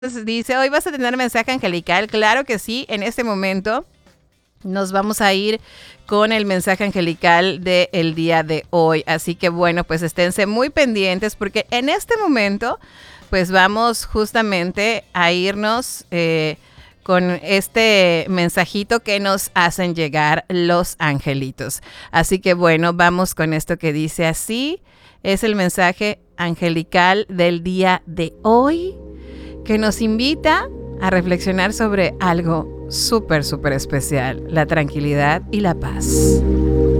Entonces dice, hoy vas a tener mensaje angelical. Claro que sí, en este momento nos vamos a ir con el mensaje angelical del día de hoy. Así que bueno, pues esténse muy pendientes porque en este momento pues vamos justamente a irnos con este mensajito que nos hacen llegar los angelitos. Así que bueno, vamos con esto que dice así. Es el mensaje angelical del día de hoy que nos invita a reflexionar sobre algo súper, súper especial, la tranquilidad y la paz.